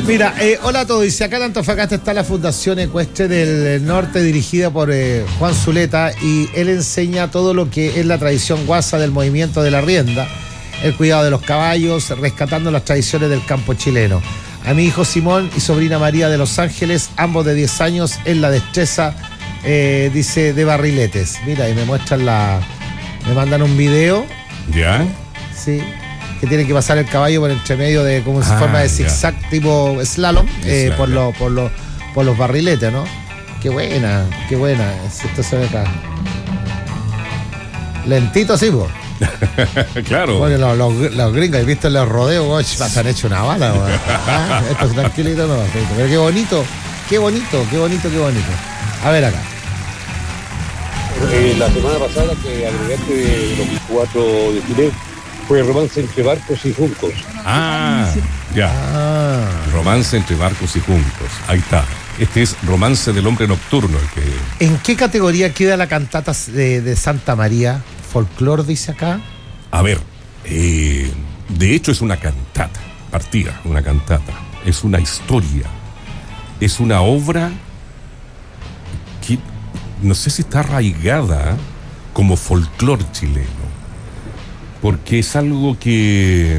Mira, hola a todos. Dice, acá en Antofagasta está la Fundación Ecuestre del Norte, dirigida por Juan Zuleta, y él enseña todo lo que es la tradición guasa del movimiento de la rienda, el cuidado de los caballos, rescatando las tradiciones del campo chileno. A mi hijo Simón y sobrina María de Los Ángeles, ambos de 10 años, en la destreza, dice, de barriletes. Mira, y me muestran me mandan un video. ¿Ya? Sí. Que tiene que pasar el caballo por entre medio de como en forma de zigzag tipo slalom, por los barriletes, ¿no? Qué buena. Esto se ve acá. Lentito, sí, po. Claro. Bueno, los gringos, ¿has visto los rodeos? Se han hecho una bala, esto es tranquilito, no. Pero qué bonito. A ver acá. La semana pasada que agregaste de los 24 de Chile fue Romance entre barcos y juncos. Ya. Romance entre barcos y juncos. Ahí está. Este es Romance del hombre nocturno. ¿En qué categoría queda la cantata de Santa María? ¿Folclor dice acá? A ver, de hecho es una cantata, una cantata. Es una historia. Es una obra que no sé si está arraigada como folclor chileno. Porque es algo que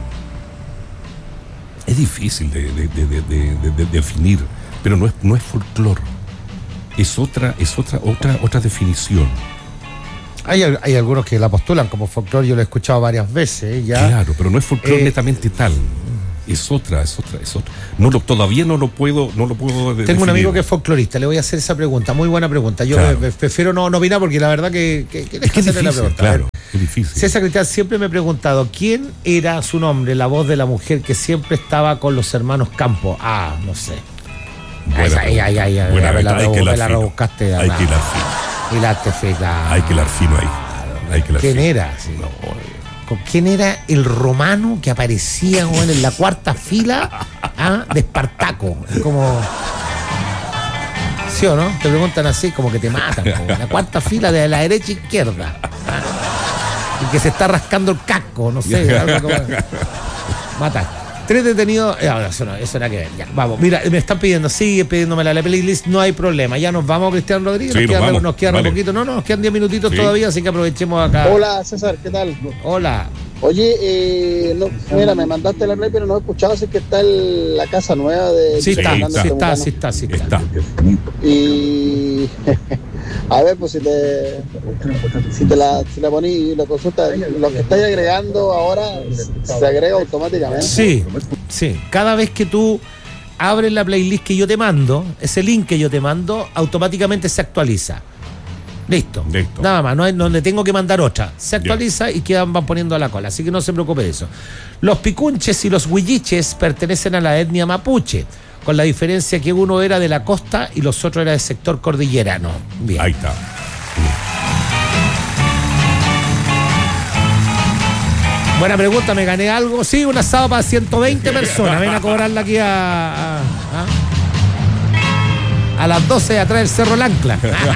es difícil de definir, pero no es folclor. Es otra definición. Hay algunos que la postulan como folclor, yo lo he escuchado varias veces, ya. Claro, pero no es folclor netamente tal. Es otra. Todavía no lo puedo definir. Tengo un amigo que es folclorista, le voy a hacer esa pregunta, muy buena pregunta. Yo prefiero no opinar porque la verdad que es difícil, la pregunta. Claro, es difícil. César Cristian siempre me he preguntado quién era su nombre, la voz de la mujer que siempre estaba con los hermanos Campos. No sé. La rebuscaste. Hay que hilar fino. Hilaste feta. Hay que hilar fino ahí. ¿Quién era? Sí. ¿Quién era el romano que aparecía en la cuarta fila de Espartaco? Como... ¿Sí o no? Te preguntan así, como que te matan. La cuarta fila de la derecha a izquierda. Y que se está rascando el casco, no sé. Algo como... Mata. 3 detenidos. Eso nada que ver. Ya, vamos. Mira, me están pidiendo, sigue pidiéndome la playlist, no hay problema. Ya nos vamos, Cristian Rodríguez. Sí, nos quedan un poquito. No, nos quedan 10 minutitos todavía, así que aprovechemos acá. Hola, César, ¿qué tal? Hola. Oye, mira, me mandaste la play, pero no he escuchado si es que está la casa nueva de... Sí está. Y... A ver, pues si la poní y lo consultas, lo que estáis agregando ahora se agrega automáticamente. Sí. Cada vez que tú abres la playlist que yo te mando, ese link que yo te mando, automáticamente se actualiza. Listo. Nada más, no le tengo que mandar otra. Se actualiza y van poniendo a la cola, así que no se preocupe de eso. Los picunches y los huilliches pertenecen a la etnia mapuche, con la diferencia que uno era de la costa y los otros era del sector cordillerano. Bien. Ahí está. Buena pregunta, ¿me gané algo? Sí, un asado para 120 personas. Ven a cobrarla aquí a las 12 atrás del Cerro Lancla.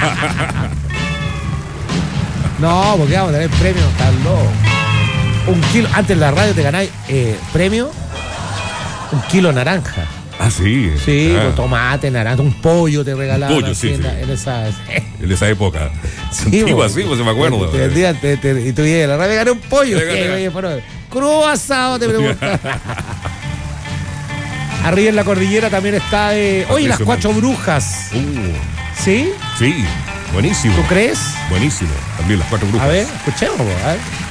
No, porque vamos a tener premios, tan loco. 1 kilo, antes en la radio te ganáis premio, 1 kilo de naranja. Sí. Sí, tomate, naranja, un pollo te regalaban. Un pollo, sí. En esa época. Sí, antigua, sí, pues se me acuerdo. Y tú llegas a la radio, gané un pollo. Crudo asado, te preguntas. Arriba en la cordillera también está oye, las 4 brujas. ¿Sí? Sí, buenísimo. ¿Tú crees? Buenísimo. También las 4 brujas. A ver, escuchemos, a ver.